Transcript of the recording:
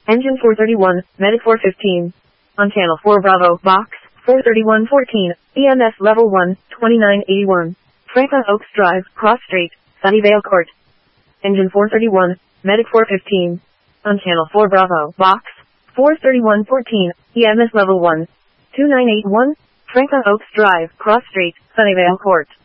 Engine 431, Medic 415. On Channel 4 Bravo, Box 43114, EMS Level 1, 2981. Franklin Oaks Drive, Cross Street, Sunnyvale Court. Engine 431, Medic 415. On Channel 4 Bravo, Box 43114, EMS Level 1, 2981. Franklin Oaks Drive, Cross Street, Sunnyvale Court.